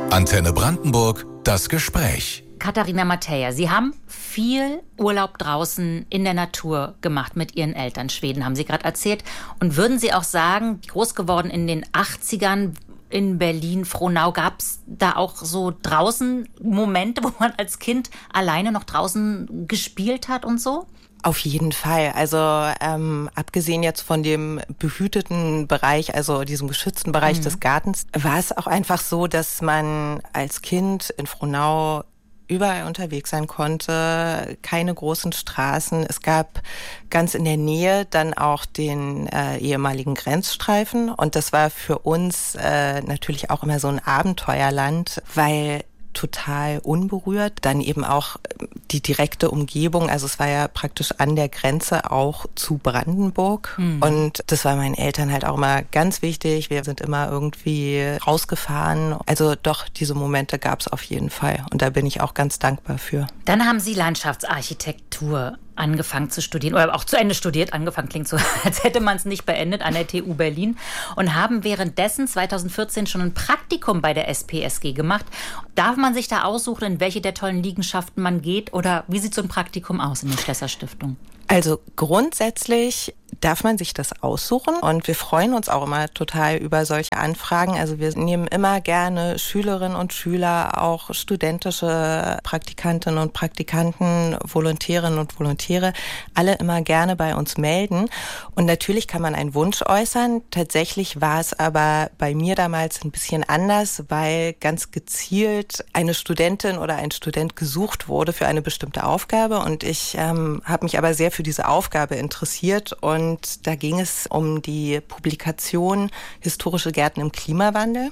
Antenne Brandenburg, das Gespräch. Katharina Mateja, Sie haben viel Urlaub draußen in der Natur gemacht mit Ihren Eltern. Schweden haben Sie gerade erzählt. Und würden Sie auch sagen, groß geworden in den 80ern in Berlin, Frohnau, gab es da auch so draußen Momente, wo man als Kind alleine noch draußen gespielt hat und so? Auf jeden Fall. Also abgesehen jetzt von dem behüteten Bereich, also diesem geschützten Bereich des Gartens, war es auch einfach so, dass man als Kind in Frohnau überall unterwegs sein konnte, keine großen Straßen. Es gab ganz in der Nähe dann auch den ehemaligen Grenzstreifen und das war für uns natürlich auch immer so ein Abenteuerland, weil total unberührt. Dann eben auch die direkte Umgebung, also es war ja praktisch an der Grenze auch zu Brandenburg und das war meinen Eltern halt auch immer ganz wichtig. Wir sind immer irgendwie rausgefahren. Also doch, diese Momente gab es auf jeden Fall und da bin ich auch ganz dankbar für. Dann haben Sie Landschaftsarchitektur angefangen zu studieren oder auch zu Ende studiert. Angefangen klingt so, als hätte man es nicht beendet an der TU Berlin und haben währenddessen 2014 schon ein Praktikum bei der SPSG gemacht. Darf man sich da aussuchen, in welche der tollen Liegenschaften man geht oder wie sieht so ein Praktikum aus in der Schlesser Stiftung? Also grundsätzlich darf man sich das aussuchen und wir freuen uns auch immer total über solche Anfragen. Also wir nehmen immer gerne Schülerinnen und Schüler, auch studentische Praktikantinnen und Praktikanten, Volontärinnen und Volontäre, alle immer gerne bei uns melden. Und natürlich kann man einen Wunsch äußern. Tatsächlich war es aber bei mir damals ein bisschen anders, weil ganz gezielt eine Studentin oder ein Student gesucht wurde für eine bestimmte Aufgabe und ich habe mich aber sehr für diese Aufgabe interessiert und da ging es um die Publikation Historische Gärten im Klimawandel.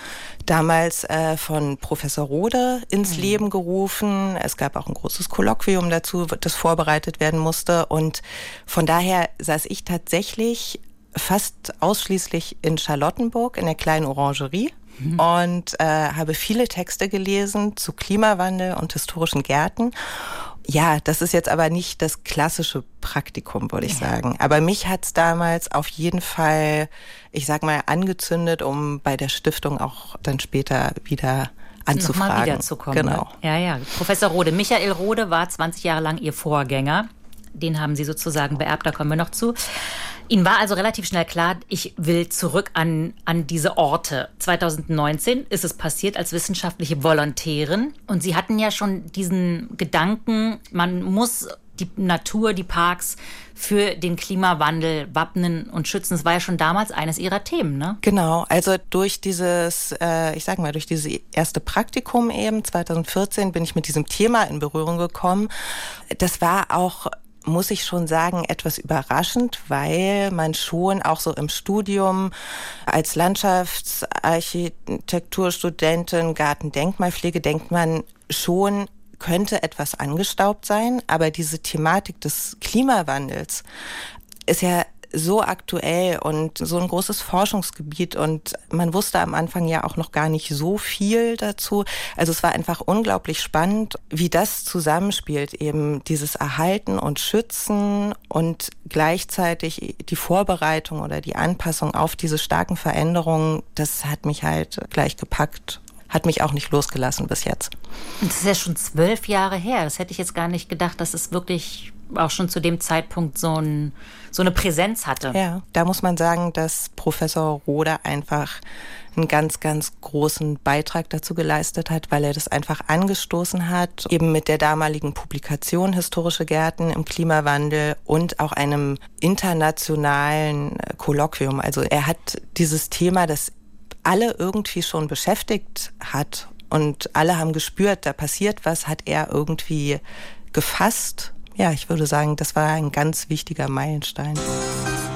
Damals von Professor Rode ins Leben gerufen. Es gab auch ein großes Kolloquium dazu, das vorbereitet werden musste. Und von daher saß ich tatsächlich fast ausschließlich in Charlottenburg in der kleinen Orangerie. Und habe viele Texte gelesen zu Klimawandel und historischen Gärten. Ja, das ist jetzt aber nicht das klassische Praktikum, würde ich sagen. Aber mich hat's damals auf jeden Fall, ich sag mal, angezündet, um bei der Stiftung auch dann später wieder anzufragen. Nochmal wiederzukommen. Genau. Ne? Ja. Professor Rode, Michael Rode war 20 Jahre lang Ihr Vorgänger. Den haben Sie sozusagen beerbt, da kommen wir noch zu. Ihnen war also relativ schnell klar, ich will zurück an diese Orte. 2019 ist es passiert als wissenschaftliche Volontärin. Und Sie hatten ja schon diesen Gedanken, man muss die Natur, die Parks für den Klimawandel wappnen und schützen. Das war ja schon damals eines Ihrer Themen, ne? Genau, also durch dieses, durch dieses erste Praktikum eben, 2014, bin ich mit diesem Thema in Berührung gekommen. Das war auch, muss ich schon sagen, etwas überraschend, weil man schon auch so im Studium als Landschaftsarchitekturstudentin, Gartendenkmalpflege denkt man schon, könnte etwas angestaubt sein, aber diese Thematik des Klimawandels ist ja so aktuell und so ein großes Forschungsgebiet und man wusste am Anfang ja auch noch gar nicht so viel dazu. Also es war einfach unglaublich spannend, wie das zusammenspielt, eben dieses Erhalten und Schützen und gleichzeitig die Vorbereitung oder die Anpassung auf diese starken Veränderungen. Das hat mich halt gleich gepackt. Hat mich auch nicht losgelassen bis jetzt. Und das ist ja schon 12 Jahre her. Das hätte ich jetzt gar nicht gedacht, dass es wirklich auch schon zu dem Zeitpunkt so eine Präsenz hatte. Ja, da muss man sagen, dass Professor Rode einfach einen ganz, ganz großen Beitrag dazu geleistet hat, weil er das einfach angestoßen hat, eben mit der damaligen Publikation Historische Gärten im Klimawandel und auch einem internationalen Kolloquium. Also er hat dieses Thema, das alle irgendwie schon beschäftigt hat und alle haben gespürt, da passiert was, hat er irgendwie gefasst. Ja, ich würde sagen, das war ein ganz wichtiger Meilenstein.